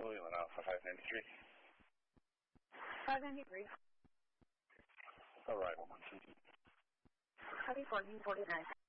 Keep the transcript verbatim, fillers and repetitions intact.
Leland Alpha five ninety-three. five ninety-three. Arrival one two two. Copy fourteen forty-nine.